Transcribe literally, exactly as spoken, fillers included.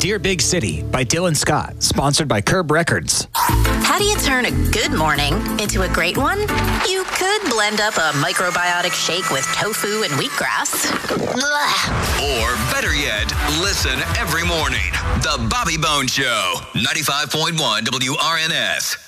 Dear Big City by Dylan Scott, sponsored by Curb Records. How do you turn a good morning into a great one? You could blend up a microbiotic shake with tofu and wheatgrass. Blah. Or better yet, listen every morning. The Bobby Bones Show, ninety-five point one W R N S.